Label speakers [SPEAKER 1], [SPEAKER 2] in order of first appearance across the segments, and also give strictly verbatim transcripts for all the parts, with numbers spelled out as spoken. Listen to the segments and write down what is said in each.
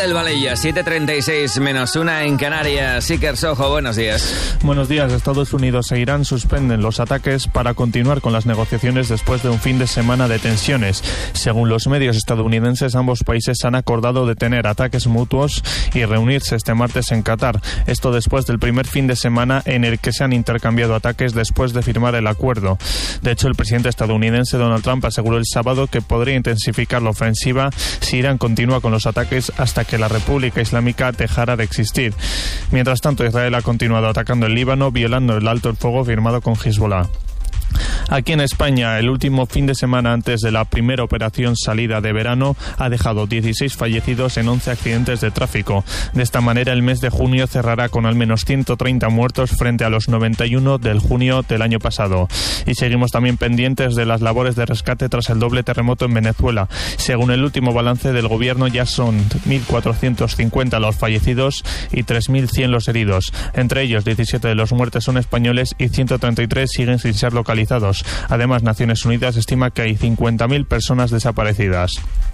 [SPEAKER 1] del Valella, siete treinta y seis menos una en Canarias. Iker Sojo, buenos días.
[SPEAKER 2] Buenos días. Estados Unidos e Irán suspenden los ataques para continuar con las negociaciones después de un fin de semana de tensiones. Según los medios estadounidenses, ambos países han acordado detener ataques mutuos y reunirse este martes en Qatar. Esto después del primer fin de semana en el que se han intercambiado ataques después de firmar el acuerdo. De hecho, el presidente estadounidense Donald Trump aseguró el sábado que podría intensificar la ofensiva si Irán continúa con los ataques hasta que la República Islámica dejara de existir. Mientras tanto, Israel ha continuado atacando el Líbano, violando el alto el fuego firmado con Hezbollah. Aquí en España, el último fin de semana antes de la primera operación salida de verano ha dejado dieciséis fallecidos en once accidentes de tráfico. De esta manera, el mes de junio cerrará con al menos ciento treinta muertos frente a los noventa y uno del junio del año pasado. Y seguimos también pendientes de las labores de rescate tras el doble terremoto en Venezuela. Según el último balance del gobierno, ya son mil cuatrocientos cincuenta los fallecidos y tres mil cien los heridos. Entre ellos, diecisiete de los muertos son españoles y ciento treinta y tres siguen sin ser localizados. Además, Naciones Unidas estima que hay cincuenta mil personas desaparecidas.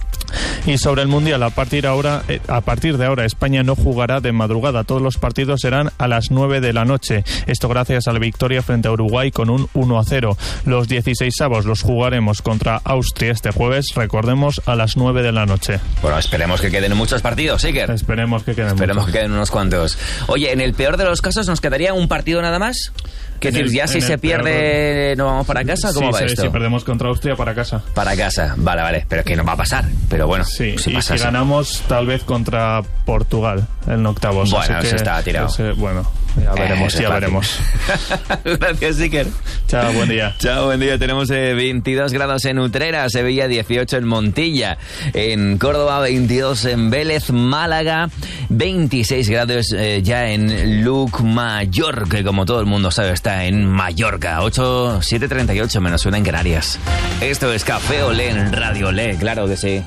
[SPEAKER 2] Y sobre el Mundial, a partir, ahora, a partir de ahora España no jugará de madrugada. Todos los partidos serán a las nueve de la noche. Esto gracias a la victoria frente a Uruguay con un uno a cero. Los dieciseisavos los jugaremos contra Austria este jueves, recordemos, a las nueve de la noche.
[SPEAKER 1] Bueno, esperemos que queden muchos partidos, Iker.
[SPEAKER 2] Esperemos que queden
[SPEAKER 1] Esperemos
[SPEAKER 2] muchos.
[SPEAKER 1] que queden unos cuantos. Oye, en el peor de los casos, ¿nos quedaría un partido nada más? ¿Qué decir,
[SPEAKER 2] el,
[SPEAKER 1] ya si se pierde de... no vamos para casa? ¿Cómo
[SPEAKER 2] sí,
[SPEAKER 1] va
[SPEAKER 2] sí,
[SPEAKER 1] esto?
[SPEAKER 2] Si perdemos contra Austria, para casa.
[SPEAKER 1] Para casa, vale, vale, pero que no va a pasar. Pero bueno,
[SPEAKER 2] sí,
[SPEAKER 1] si
[SPEAKER 2] y
[SPEAKER 1] pasa
[SPEAKER 2] si ganamos, tal vez contra Portugal en octavos.
[SPEAKER 1] Bueno,
[SPEAKER 2] así
[SPEAKER 1] eso
[SPEAKER 2] que,
[SPEAKER 1] está tirado.
[SPEAKER 2] Ese, bueno, ya veremos, eh, ya veremos.
[SPEAKER 1] Gracias, Iker.
[SPEAKER 2] Chao, buen día.
[SPEAKER 1] Chao, buen día. Tenemos eh, veintidós grados en Utrera, Sevilla dieciocho en Montilla, en Córdoba veintidós en Vélez, Málaga veintiséis grados eh, ya en Llucmajor, que como todo el mundo sabe está en Mallorca. ocho, siete treinta y ocho menos una en Canarias. Esto es Café Olé en Radio Olé, claro que sí.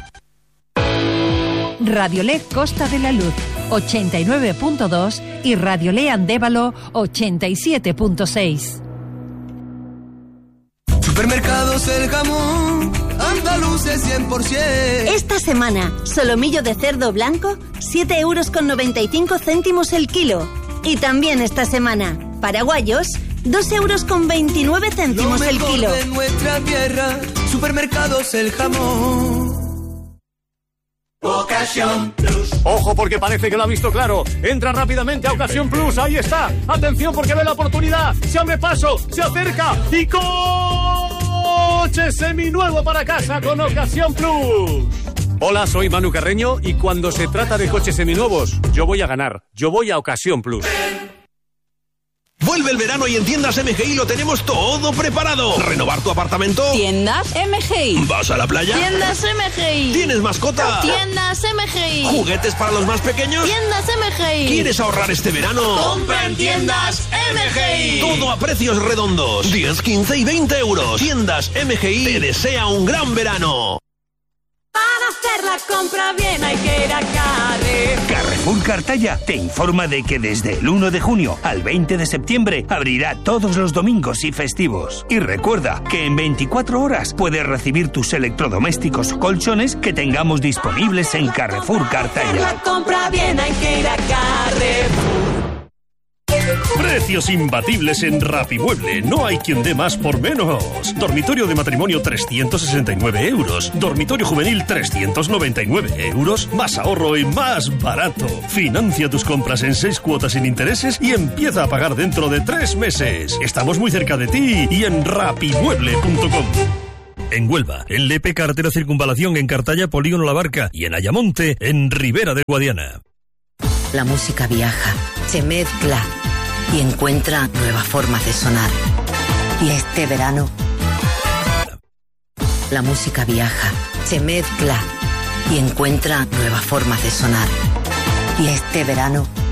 [SPEAKER 3] Radio Olé Costa de la Luz ochenta y nueve punto dos y Radio Olé Andévalo ochenta y siete punto seis.
[SPEAKER 4] Supermercados El Jamón, andaluces cien por ciento.
[SPEAKER 5] Esta semana, solomillo de cerdo blanco, siete euros con noventa y cinco céntimos el kilo. Y también esta semana, paraguayos, dos euros con veintinueve céntimos el kilo.
[SPEAKER 4] De nuestra tierra, Supermercados El Jamón. Ocasión Plus.
[SPEAKER 6] Ojo, porque parece que lo ha visto claro. Entra rápidamente a Ocasión Plus. Ahí está. Atención, porque ve la oportunidad. Se abre paso, se acerca y coche seminuevo para casa con Ocasión Plus. Hola, soy Manu Carreño y cuando se trata de coches seminuevos, yo voy a ganar. Yo voy a Ocasión Plus.
[SPEAKER 7] Vuelve el verano y en Tiendas M G I lo tenemos todo preparado. ¿Renovar tu apartamento?
[SPEAKER 8] Tiendas M G I.
[SPEAKER 7] ¿Vas a la playa?
[SPEAKER 8] Tiendas M G I.
[SPEAKER 7] ¿Tienes mascota?
[SPEAKER 8] Tiendas M G I.
[SPEAKER 7] ¿Juguetes para los más pequeños?
[SPEAKER 8] Tiendas M G I.
[SPEAKER 7] ¿Quieres ahorrar este verano?
[SPEAKER 8] Compra en Tiendas M G I.
[SPEAKER 7] Todo a precios redondos. diez, quince y veinte euros. Tiendas M G I te desea un gran verano.
[SPEAKER 8] Para hacer la compra bien hay que ir a Carrefour.
[SPEAKER 9] Carrefour Cartaya te informa de que desde el uno de junio al veinte de septiembre abrirá todos los domingos y festivos. Y recuerda que en veinticuatro horas puedes recibir tus electrodomésticos o colchones que tengamos disponibles en Carrefour Cartaya.
[SPEAKER 8] Para hacer la compra bien hay que ir a Carrefour.
[SPEAKER 10] Precios imbatibles en Rapimueble. No hay quien dé más por menos. Dormitorio de matrimonio trescientos sesenta y nueve euros. Dormitorio juvenil trescientos noventa y nueve euros. Más ahorro y más barato. Financia tus compras en seis cuotas sin intereses y empieza a pagar dentro de tres meses. Estamos muy cerca de ti y en rapimueble punto com. En Huelva, en Lepe, carretera Circunvalación, en Cartaya, Polígono La Barca y en Ayamonte, en Ribera de Guadiana.
[SPEAKER 11] La música viaja, se mezcla y encuentra nuevas formas de sonar. Y este verano, la música viaja, se mezcla y encuentra nuevas formas de sonar. Y este verano,